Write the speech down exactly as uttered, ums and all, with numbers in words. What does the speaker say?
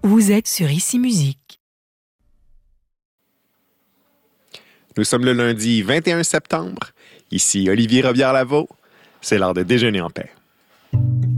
Vous êtes sur Ici Musique. Nous sommes le lundi vingt et un septembre. Ici Olivier Robillard-Lavaux. C'est l'heure de déjeuner en paix.